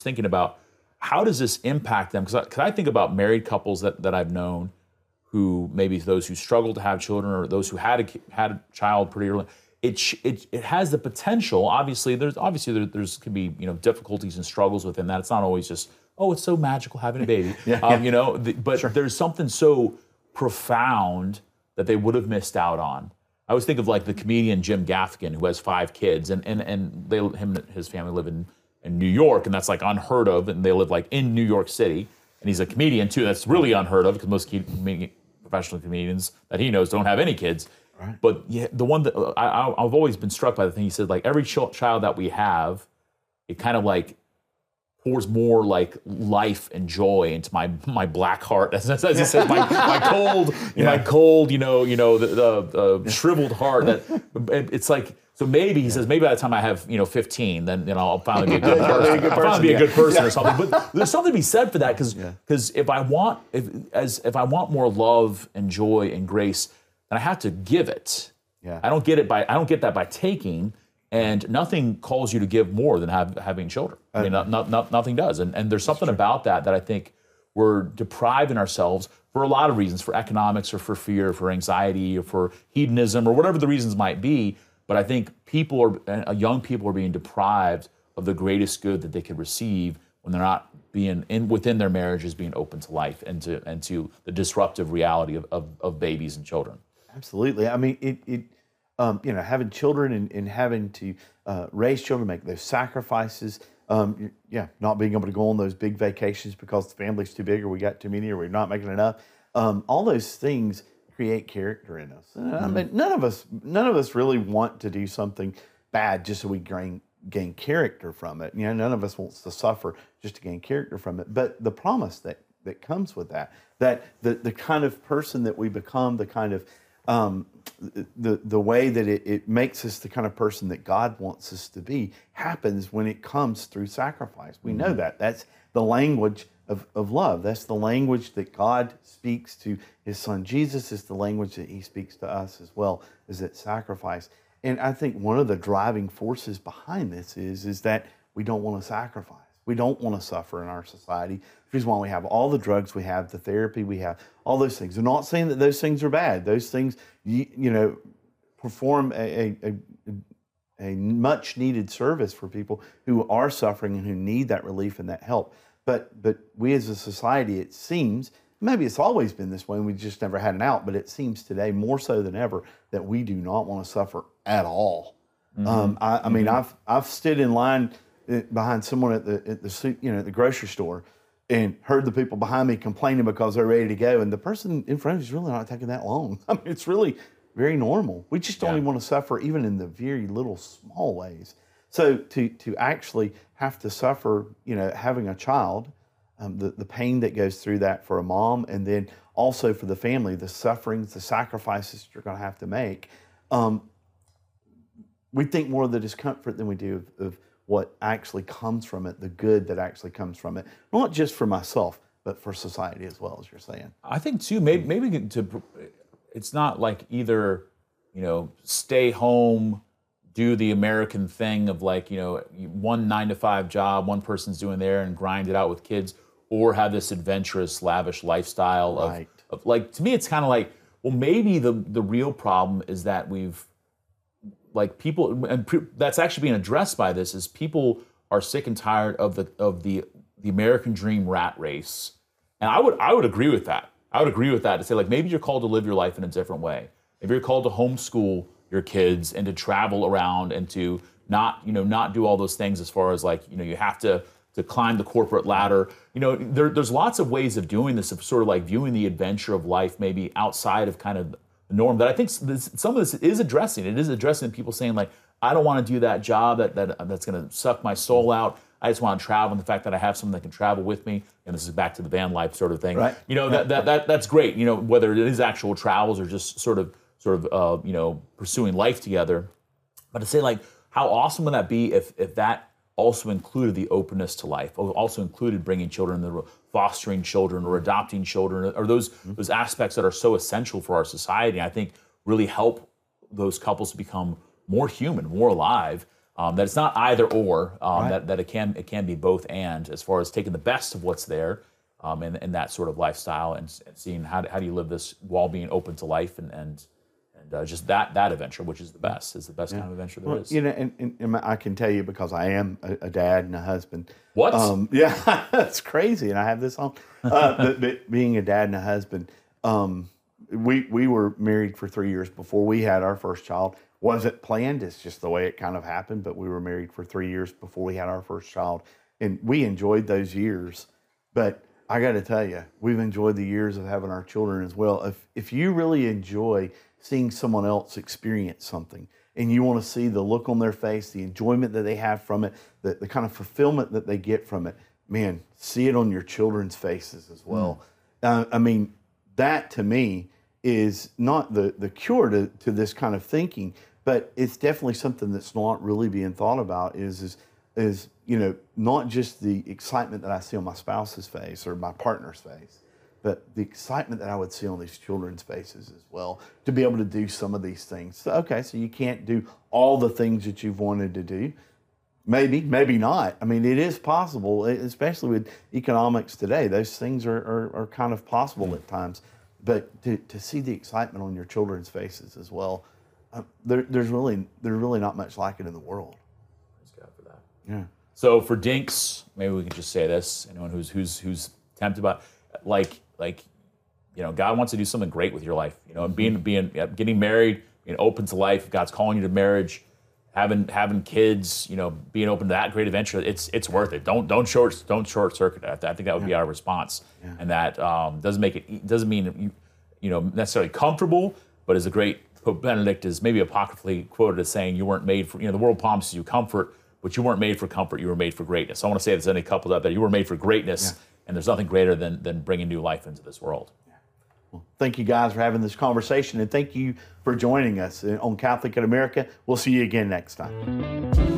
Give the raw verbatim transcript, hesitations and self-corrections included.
thinking about how does this impact them? Because I, I think about married couples that, that I've known who maybe those who struggle to have children or those who had a, had a child pretty early. It, it it has the potential. Obviously, there's obviously there, there's could be you know difficulties and struggles within that. It's not always just oh, it's so magical having a baby. yeah, um, yeah. You know, the, but sure. there's something so profound that they would have missed out on. I always think of like the comedian Jim Gaffigan, who has five kids, and and and they him and his family live in, in New York, and that's like unheard of. And they live like in New York City, and he's a comedian too. That's really unheard of because most com- professional comedians that he knows don't have any kids. Right. But yeah, the one that I, I've always been struck by the thing he said, like every ch- child that we have, it kind of like pours more like life and joy into my my black heart, as, as he said, my, my cold, yeah. my cold, you know, you know, the, the, the shriveled heart. That it's like so. Maybe he yeah. says maybe by the time I have you know fifteen, then you know I'll finally be a good person. I'll finally be a good person yeah. or something. But there's something to be said for that because because yeah. if I want if as if I want more love and joy and grace, then I have to give it. Yeah. I don't get it by I don't get that by taking. And nothing calls you to give more than have, having children. I mean, not, not, not, nothing does. And, and there's something about that that I think we're depriving ourselves for a lot of reasons, for economics or for fear, for anxiety or for hedonism or whatever the reasons might be. But I think people are, uh, young people are being deprived of the greatest good that they could receive when they're not being in within their marriages, being open to life and to and to the disruptive reality of, of, of babies and children. Absolutely. I mean, it. it Um, you know, having children and, and having to uh, raise children, make those sacrifices. Um, yeah, not being able to go on those big vacations because the family's too big, or we got too many, or we're not making enough. Um, all those things create character in us. And I mean, none of us, none of us really want to do something bad just so we gain gain character from it. You know, none of us wants to suffer just to gain character from it. But the promise that that comes with that, that the the kind of person that we become, the kind of Um, the the way that it, it makes us the kind of person that God wants us to be happens when it comes through sacrifice. We know that. That's the language of, of love. That's the language that God speaks to his son Jesus. Is the language that he speaks to us as well, is that sacrifice. And I think one of the driving forces behind this is, is that we don't want to sacrifice. We don't want to suffer in our society. The reason why we have all the drugs we have, the therapy we have, all those things. I'm not saying that those things are bad. Those things, you, you know, perform a, a, a much needed service for people who are suffering and who need that relief and that help. But but we as a society, it seems, maybe it's always been this way and we just never had an out, but it seems today more so than ever that we do not want to suffer at all. Mm-hmm. Um, I, I mm-hmm. mean, I've I've stood in line behind someone at the at the you know at the grocery store and heard the people behind me complaining because they're ready to go, and the person in front of you is really not taking that long. I mean, it's really very normal. We just don't yeah. even want to suffer, even in the very little small ways. So to to actually have to suffer, you know, having a child, um, the the pain that goes through that for a mom, and then also for the family, the sufferings, the sacrifices you're going to have to make. Um, we think more of the discomfort than we do of, of what actually comes from it, the good that actually comes from it, not just for myself, but for society as well, as you're saying. I think too, maybe, maybe to, it's not like either, you know, stay home, do the American thing of like, you know, one nine to five job, one person's doing there and grind it out with kids, or have this adventurous, lavish lifestyle of, right. of like, to me, it's kind of like, well, maybe the, the real problem is that we've, like people, and pre, that's actually being addressed by this, is people are sick and tired of the of the the American dream rat race, and I would I would agree with that. I would agree with that to say like maybe you're called to live your life in a different way. If you're called to homeschool your kids and to travel around and to not you know not do all those things as far as like you know you have to to climb the corporate ladder. You know there, there's lots of ways of doing this, of sort of like viewing the adventure of life maybe outside of kind of norm that I think this, some of this is addressing. It is addressing people saying like, I don't want to do that job that, that that's going to suck my soul out. I just want to travel, and the fact that I have someone that can travel with me, and this is back to the van life sort of thing. Right. You know that, that that that's great. You know whether it is actual travels or just sort of sort of uh, you know pursuing life together. But to say like, how awesome would that be if if that also included the openness to life, also included bringing children, the fostering children or adopting children, or those mm-hmm. those aspects that are so essential for our society. I think really help those couples to become more human, more alive. Um, that it's not either or. Um, Right. That that it can it can be both and, as far as taking the best of what's there, um, and and that sort of lifestyle, and, and seeing how how do you live this while being open to life, and and and uh, just that that adventure, which is the best, is the best kind of adventure there Well, is. you know, and, and, and I can tell you because I am a, a dad and a husband. What? Um, yeah, that's crazy, and I have this on. Uh, but, but being a dad and a husband, um, we we were married for three years before we had our first child. Wasn't planned; it's just the way it kind of happened. But we were married for three years before we had our first child, and we enjoyed those years. But I got to tell you, we've enjoyed the years of having our children as well. If if you really enjoy seeing someone else experience something, and you want to see the look on their face, the enjoyment that they have from it, the, the kind of fulfillment that they get from it, man, see it on your children's faces as well. Mm. Uh, I mean, that to me is not the, the cure to, to this kind of thinking, but it's definitely something that's not really being thought about is, is, is, you know, not just the excitement that I see on my spouse's face or my partner's face, but the excitement that I would see on these children's faces as well, to be able to do some of these things. So, okay, so you can't do all the things that you've wanted to do. Maybe, maybe not. I mean, it is possible, especially with economics today. Those things are, are, are kind of possible mm. at times. But to, to see the excitement on your children's faces as well, uh, there, there's really there's really not much like it in the world. Praise God for that. Yeah. So for dinks, maybe we can just say this. Anyone who's who's who's tempted by, like like, you know, God wants to do something great with your life. You know, and being being getting married, being open to life. God's calling you to marriage, having having kids. You know, being open to that great adventure. It's it's worth it. Don't don't short don't short circuit that. I think that would be our response, yeah. and that um, doesn't make it doesn't mean you you know necessarily comfortable, but as a great Pope Benedict is maybe apocryphally quoted as saying, you weren't made for, you know, the world promises you comfort, but you weren't made for comfort, you were made for greatness. So I want to say there's any couples out there, you were made for greatness, yeah. and there's nothing greater than than bringing new life into this world. Yeah. Well, thank you guys for having this conversation, and thank you for joining us on Catholic in America. We'll see you again next time.